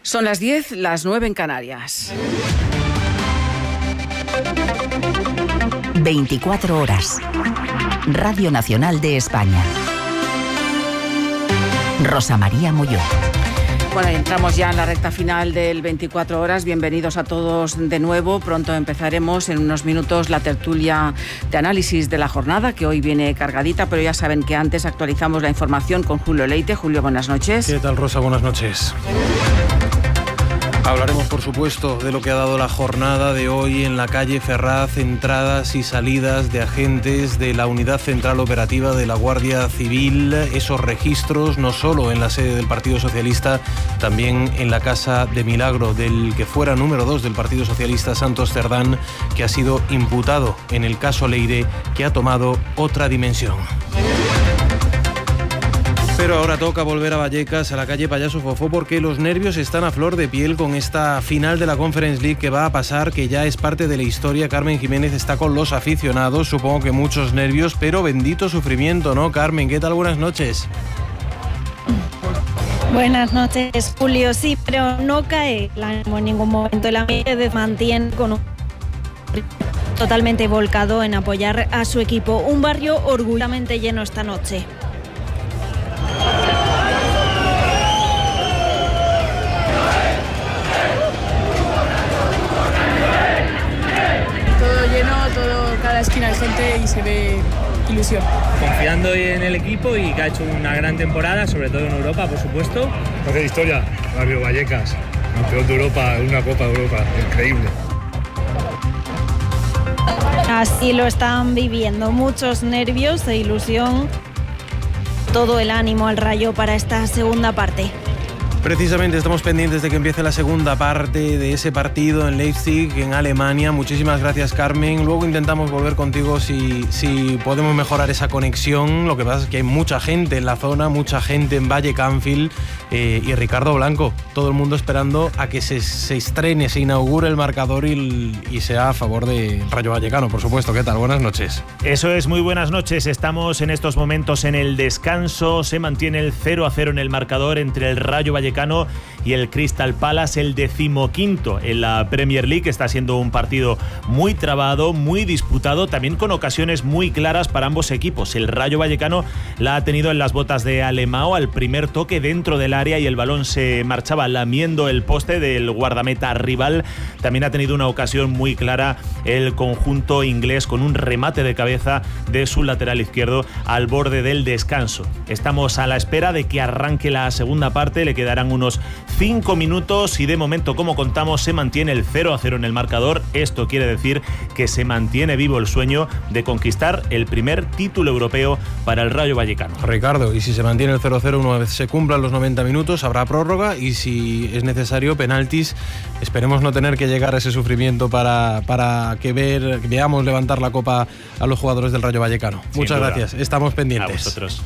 Son las 10, las 9 en Canarias. 24 horas. Radio Nacional de España. Rosa María Molló. Bueno, entramos ya en la recta final del 24 horas. Bienvenidos a todos de nuevo. Pronto empezaremos en unos minutos la tertulia de análisis de la jornada, que hoy viene cargadita, pero ya saben que antes actualizamos la información con Julio Leite. Julio, buenas noches. ¿Qué tal, Rosa? Buenas noches. Hablaremos, por supuesto, de lo que ha dado la jornada de hoy en la calle Ferraz, entradas y salidas de agentes de la Unidad Central Operativa de la Guardia Civil, esos registros no solo en la sede del Partido Socialista, también en la Casa de Milagro del que fuera número 2 del Partido Socialista, Santos Cerdán, que ha sido imputado en el caso Leire, que ha tomado otra dimensión. Pero ahora toca volver a Vallecas, a la calle Payaso Fofó, porque los nervios están a flor de piel con esta final de la Conference League que va a pasar, que ya es parte de la historia. Carmen Jiménez está con los aficionados, supongo que muchos nervios, pero bendito sufrimiento, ¿no, Carmen? ¿Qué tal? Buenas noches. Buenas noches, Julio. Sí, pero no cae el ánimo en ningún momento. El ambiente mantiene con un totalmente volcado en apoyar a su equipo. Un barrio orgullosamente lleno esta noche. Cada esquina hay gente y se ve ilusión. Confiando en el equipo y que ha hecho una gran temporada, sobre todo en Europa, por supuesto. Hace de historia, Barrio Vallecas, campeón de Europa, una Copa de Europa, increíble. Así lo están viviendo, muchos nervios e ilusión, todo el ánimo al Rayo para esta segunda parte. Precisamente estamos pendientes de que empiece la segunda parte de ese partido en Leipzig, en Alemania. Muchísimas gracias, Carmen. Luego intentamos volver contigo si podemos mejorar esa conexión. Lo que pasa es que hay mucha gente en la zona, mucha gente en Valle Canfield y Ricardo Blanco. Todo el mundo esperando a que se estrene, se inaugure el marcador y sea a favor del Rayo Vallecano, por supuesto. ¿Qué tal? Buenas noches. Eso es, muy buenas noches. Estamos en estos momentos en el descanso. Se mantiene el 0-0 en el marcador entre el Rayo Vallecano y el Crystal Palace, el 15º en la Premier League. Está siendo un partido muy trabado, muy disputado, también con ocasiones muy claras para ambos equipos. El Rayo Vallecano la ha tenido en las botas de Alemão al primer toque dentro del área y el balón se marchaba lamiendo el poste del guardameta rival. También ha tenido una ocasión muy clara el conjunto inglés con un remate de cabeza de su lateral izquierdo al borde del descanso. Estamos a la espera de que arranque la segunda parte. Le quedarán unos 5 minutos y de momento, como contamos, se mantiene el 0-0 en el marcador. Esto quiere decir que se mantiene vivo el sueño de conquistar el primer título europeo para el Rayo Vallecano. Ricardo, y si se mantiene el 0-0 una vez se cumplan los 90 minutos, habrá prórroga y si es necesario penaltis. Esperemos no tener que llegar a ese sufrimiento para que veamos levantar la copa a los jugadores del Rayo Vallecano. Muchas gracias, estamos pendientes. A vosotros.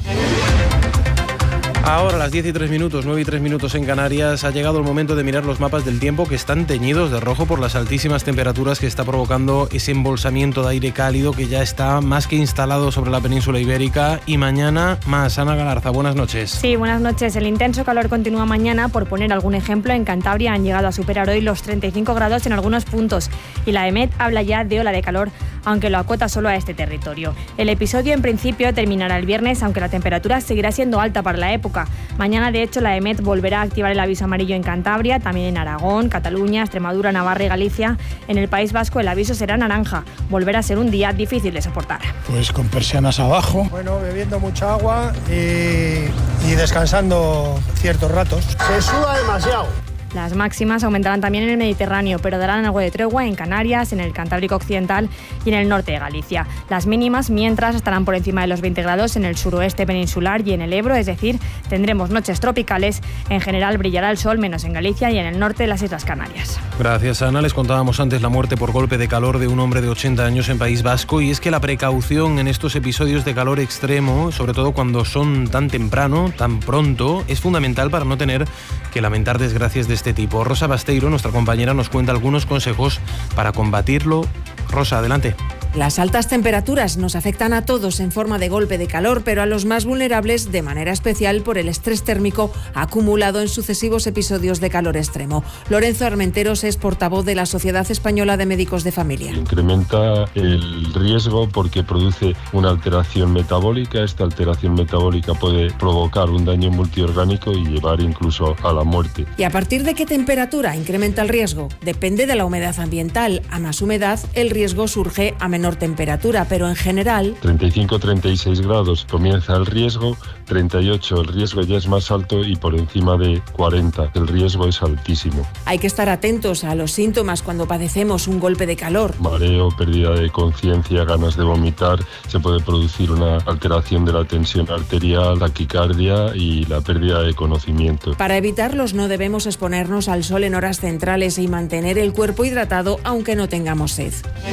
Ahora, a las 10 y 3 minutos, 9 y 3 minutos en Canarias, ha llegado el momento de mirar los mapas del tiempo que están teñidos de rojo por las altísimas temperaturas que está provocando ese embolsamiento de aire cálido que ya está más que instalado sobre la península ibérica. Y mañana más. Ana Galarza, buenas noches. Sí, buenas noches. El intenso calor continúa mañana. Por poner algún ejemplo, en Cantabria han llegado a superar hoy los 35 grados en algunos puntos. Y la EMET habla ya de ola de calor, aunque lo acota solo a este territorio. El episodio en principio terminará el viernes, aunque la temperatura seguirá siendo alta para la época. Mañana, de hecho, la EMET volverá a activar el aviso amarillo en Cantabria, también en Aragón, Cataluña, Extremadura, Navarra y Galicia. En el País Vasco el aviso será naranja. Volverá a ser un día difícil de soportar. Pues con persianas abajo. Bueno, bebiendo mucha agua y descansando ciertos ratos. Se suda demasiado. Las máximas aumentarán también en el Mediterráneo, pero darán algo de tregua en Canarias, en el Cantábrico Occidental y en el norte de Galicia. Las mínimas, mientras, estarán por encima de los 20 grados en el suroeste peninsular y en el Ebro, es decir, tendremos noches tropicales. En general brillará el sol, menos en Galicia y en el norte de las Islas Canarias. Gracias, Ana. Les contábamos antes la muerte por golpe de calor de un hombre de 80 años en País Vasco, y es que la precaución en estos episodios de calor extremo, sobre todo cuando son tan temprano, tan pronto, es fundamental para no tener que lamentar desgracias de este tipo. Rosa Basteiro, nuestra compañera, nos cuenta algunos consejos para combatirlo. Rosa, adelante. Las altas temperaturas nos afectan a todos en forma de golpe de calor, pero a los más vulnerables de manera especial por el estrés térmico acumulado en sucesivos episodios de calor extremo. Lorenzo Armenteros es portavoz de la Sociedad Española de Médicos de Familia. Incrementa el riesgo porque produce una alteración metabólica. Esta alteración metabólica puede provocar un daño multiorgánico y llevar incluso a la muerte. ¿Y a partir de qué temperatura incrementa el riesgo? Depende de la humedad ambiental. A más humedad, el riesgo surge a menor temperatura, pero en general... 35-36 grados comienza el riesgo, 38 el riesgo ya es más alto y por encima de 40 el riesgo es altísimo. Hay que estar atentos a los síntomas cuando padecemos un golpe de calor. Mareo, pérdida de conciencia, ganas de vomitar, se puede producir una alteración de la tensión arterial, taquicardia y la pérdida de conocimiento. Para evitarlos no debemos exponernos al sol en horas centrales y mantener el cuerpo hidratado aunque no tengamos sed.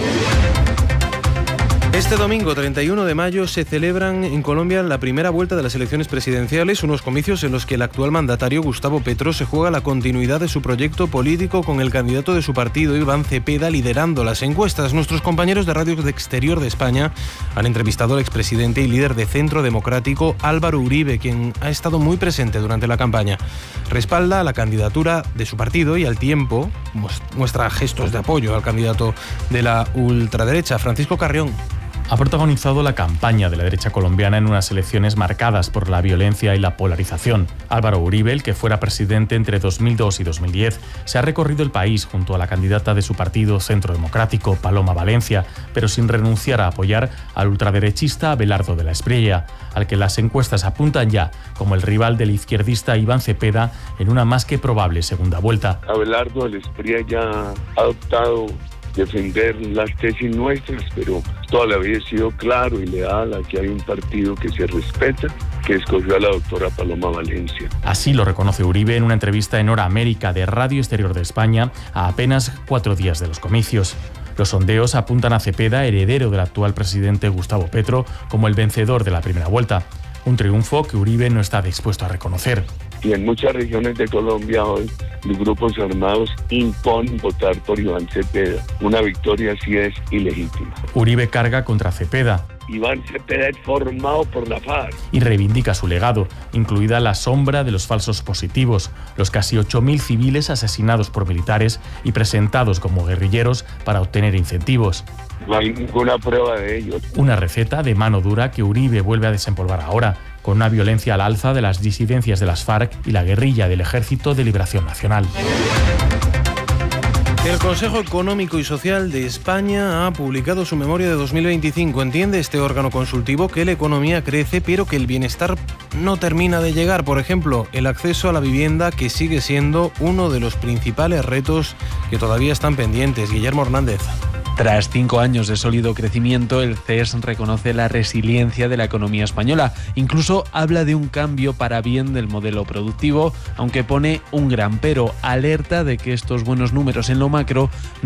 Este domingo 31 de mayo se celebran en Colombia la primera vuelta de las elecciones presidenciales, unos comicios en los que el actual mandatario Gustavo Petro se juega la continuidad de su proyecto político con el candidato de su partido, Iván Cepeda, liderando las encuestas. Nuestros compañeros de Radio Exterior de España han entrevistado al expresidente y líder de Centro Democrático, Álvaro Uribe, quien ha estado muy presente durante la campaña. Respalda la candidatura de su partido y al tiempo muestra gestos de apoyo al candidato de la ultraderecha, Francisco Carrión. Ha protagonizado la campaña de la derecha colombiana en unas elecciones marcadas por la violencia y la polarización. Álvaro Uribe, el que fuera presidente entre 2002 y 2010, se ha recorrido el país junto a la candidata de su partido Centro Democrático, Paloma Valencia, pero sin renunciar a apoyar al ultraderechista Abelardo de la Espriella, al que las encuestas apuntan ya como el rival del izquierdista Iván Cepeda en una más que probable segunda vuelta. Abelardo de la Espriella ha adoptado defender las tesis nuestras, pero toda la vida he sido claro y leal a que hay un partido que se respeta, que escogió a la doctora Paloma Valencia. Así lo reconoce Uribe en una entrevista en Hora América de Radio Exterior de España a apenas 4 días de los comicios. Los sondeos apuntan a Cepeda, heredero del actual presidente Gustavo Petro, como el vencedor de la primera vuelta. Un triunfo que Uribe no está dispuesto a reconocer. Y en muchas regiones de Colombia hoy los grupos armados imponen votar por Iván Cepeda. Una victoria así es ilegítima. Uribe carga contra Cepeda. Iván Cepeda es formado por la FARC. Y reivindica su legado, incluida la sombra de los falsos positivos, los casi 8.000 civiles asesinados por militares y presentados como guerrilleros para obtener incentivos. No hay ninguna prueba de ello. Una receta de mano dura que Uribe vuelve a desempolvar ahora, con una violencia al alza de las disidencias de las FARC y la guerrilla del Ejército de Liberación Nacional. El Consejo Económico y Social de España ha publicado su memoria de 2025. Entiende este órgano consultivo que la economía crece, pero que el bienestar no termina de llegar. Por ejemplo, el acceso a la vivienda, que sigue siendo uno de los principales retos que todavía están pendientes. Guillermo Hernández. Tras 5 años de sólido crecimiento, el CES reconoce la resiliencia de la economía española. Incluso habla de un cambio para bien del modelo productivo, aunque pone un gran pero. Alerta de que estos buenos números en lo macro